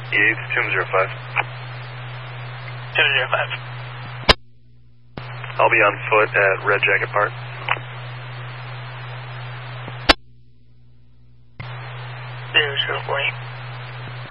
EA 205. 205. I'll be on foot at Red Jacket Park. 040.